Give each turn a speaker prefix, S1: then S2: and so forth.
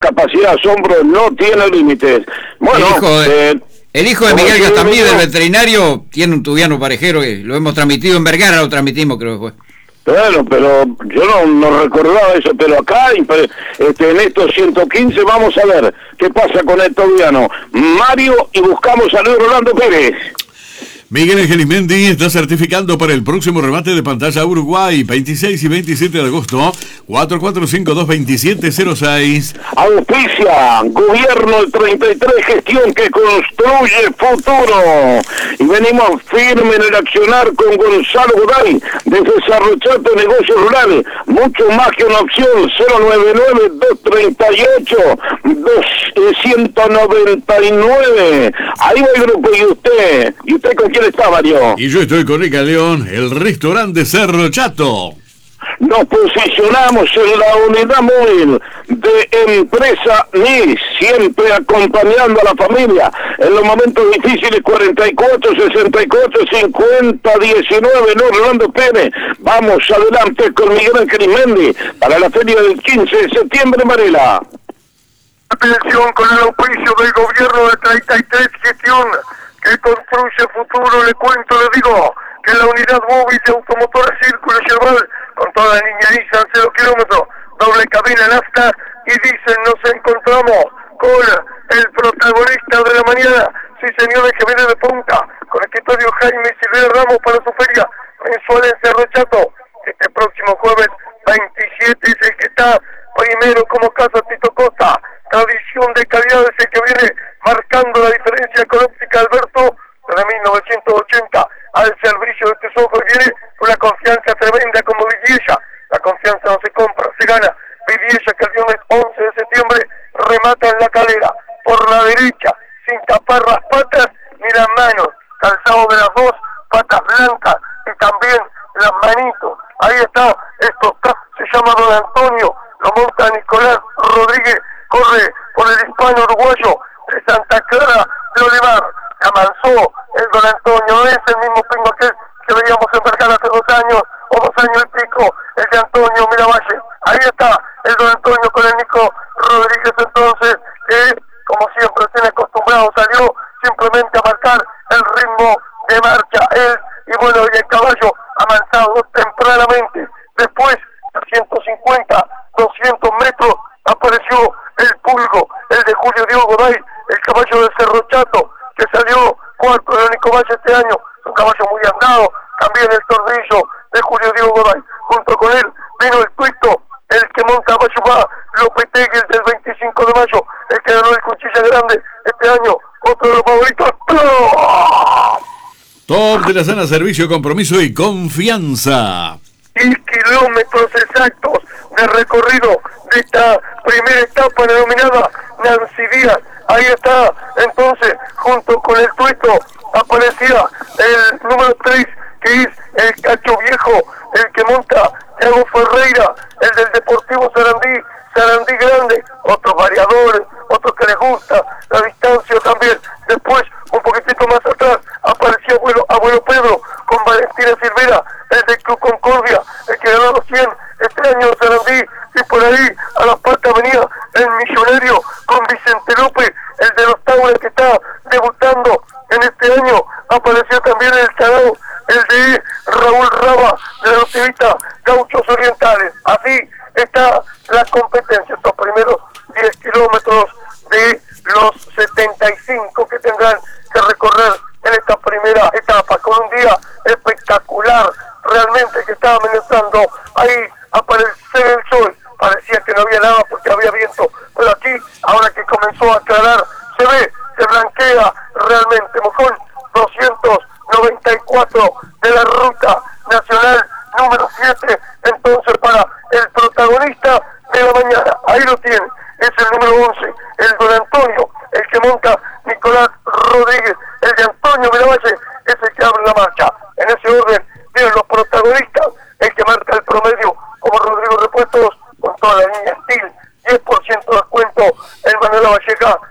S1: capacidad de asombro no tiene límites. Bueno,
S2: el hijo de Miguel Gastamí, del veterinario, tiene un tubiano parejero que lo hemos transmitido en Vergara, lo transmitimos creo que fue.
S1: Bueno, pero yo no recordaba eso, pero acá en estos 115 vamos a ver qué pasa con el tubiano. Mario, y buscamos a Luis Rolando Pérez.
S3: Miguel Gerismendi está certificando para el próximo remate de pantalla Uruguay, 26 y 27 de agosto, 4452-2706.
S1: Auspicia, Gobierno del 33, gestión que construye futuro. Y venimos firme en el accionar con Gonzalo Goday, desde Cerro Chato, Negocios Rurales. Mucho más que una opción, 099-238-199. Ahí va el grupo, y usted con quién está, Mario.
S3: Y yo estoy con Rica León, el restaurante Cerro Chato.
S1: Nos posicionamos en la unidad móvil de Empresa NIS, siempre acompañando a la familia en los momentos difíciles. 44 64 50 19. No, Rolando Pérez. Vamos adelante con Miguel Gerismendi para la feria del 15 de septiembre, Marela.
S4: Atención, con el auspicio del Gobierno de 33, gestión que construye futuro. Le cuento, le digo que la unidad móvil de automotores Círculo Cheval, con toda la línea Nissan, 0 kilómetros, doble cabina nafta, y dicen, nos encontramos con el protagonista de la mañana, sí señores, que viene de punta, con el escritorio Jaime Silvera Ramos para su feria mensual en Cerro Chato. Este próximo jueves 27 es el que está primero como Casa Tito Costa. Tradición de calidad es el que viene marcando la diferencia con Óptica Alberto desde 1980 al servicio de tus ojos. Viene una confianza tremenda como Villella. La confianza no se compra, se gana. Villella, que el viernes 11 de septiembre remata en La Calera por la derecha, sin tapar las patas ni las manos, calzado de las dos, patas blancas y también las manitos. Ahí está, esto está, se llama Don Antonio, lo monta Nicolás Rodríguez, corre por el hispano uruguayo de Santa Clara de Olivar. Avanzó el Don Antonio, no es el mismo primo que veíamos en Vergara hace 2 años o 2 años y pico, el de Antonio Miravalle. Ahí está el Don Antonio con el Nico Rodríguez, entonces, que como siempre tiene acostumbrado, salió simplemente a marcar el ritmo de marcha él, y bueno, y el caballo avanzado tempranamente. Después, a 150, 200 metros, apareció el Pulgo, el de Julio Diego Goday, el caballo de Cerro Chato, que salió cuarto de Nico Valle este año, un caballo muy andado. También el Tordillo de Julio Diego Goday, junto con él vino el Tuito, el que monta Bayubá, Lopetegui, el del 25 de mayo, el que ganó el Cuchilla Grande este año, otro de los favoritos.
S3: Top de la Sana, servicio, compromiso y confianza.
S4: Y kilómetros exactos de recorrido de esta primera etapa denominada Nancy Díaz. Ahí está, entonces, junto con el Tuito, aparecía el número 3, que es el Cacho Viejo, el que monta Thiago Ferreira, el del Deportivo Sarandí Grande, otros variadores, otros que les gusta la distancia también. Después, un poquitito más atrás, aparecía Abuelo Pedro con Valentina Silvera, el del Club Concordia, el que ganó los 100 este año en Sarandí, y por ahí a las patas venía el Millonario con Vicente López, el de los Tauras, que está debutando en este año. Apareció también el Tarao, el de Raúl Raba, de la Optimista Gauchos Orientales. Así está la competencia, estos primeros 10 kilómetros de los 75 que tendrán que recorrer en esta primera etapa, con un día espectacular, realmente, que estaba amenazando ahí aparecer el sol. Parecía que no había nada porque había viento, pero aquí, ahora que comenzó a aclarar, se ve, se blanquea realmente. Mojón 294 de la ruta nacional número 7, entonces, para el protagonista de la mañana. Ahí lo tiene, es el número 11, el Don Antonio, el que monta Nicolás Rodríguez, el de Antonio Miravalle, es el que abre la marcha. En ese orden vienen los protagonistas, el que marca el promedio como Rodrigo Repuestos, con toda la línea Steel, 10% de descuento, el Manuela Valleja,